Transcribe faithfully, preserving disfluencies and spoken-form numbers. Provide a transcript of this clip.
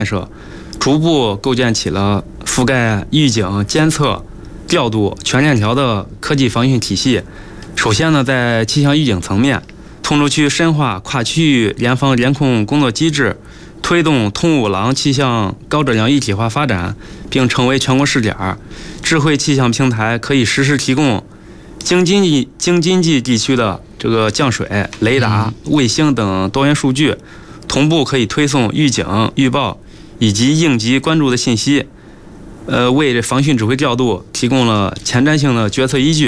建设，逐步构建起了覆盖预警、监测、调度全链条的科技防汛体系。首先呢，在气象预警层面，通州区深化跨区域联防联控工作机制，推动通五廊气象高质量一体化发展，并成为全国试点。智慧气象平台可以实时提供京津冀京津冀地区的这个降水、雷达、卫星等多元数据，同步可以推送预警、预报以及应急关注的信息，呃，为防汛指挥调度提供了前瞻性的决策依据。